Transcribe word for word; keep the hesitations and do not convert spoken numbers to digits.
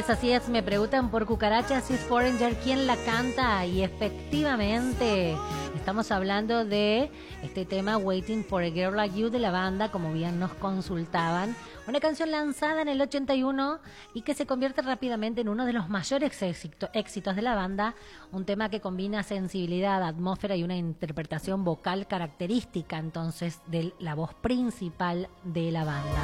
es, así es. Me preguntan por Cucarachas y Foreigner, ¿quién la canta? Y efectivamente, estamos hablando de este tema Waiting for a Girl Like You de la banda, como bien nos consultaban. Una canción lanzada en el ochenta y uno y que se convierte rápidamente en uno de los mayores éxito, éxitos de la banda. Un tema que combina sensibilidad, atmósfera y una interpretación vocal característica entonces de la voz principal de la banda.